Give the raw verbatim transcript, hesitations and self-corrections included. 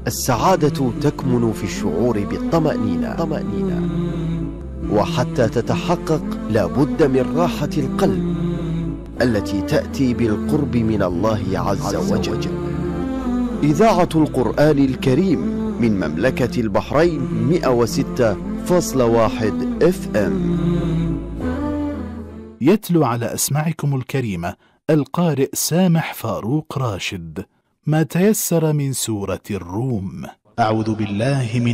السعادة تكمن في الشعور بالطمأنينة طمأنينة. وحتى تتحقق لابد من راحة القلب التي تأتي بالقرب من الله عز وجل. إذاعة القرآن الكريم من مملكة البحرين مئة وستة فاصلة واحد اف ام. يتلو على أسماعكم الكريمة القارئ سامح فاروق راشد ما تيسر من سورة الروم. أعوذ بالله من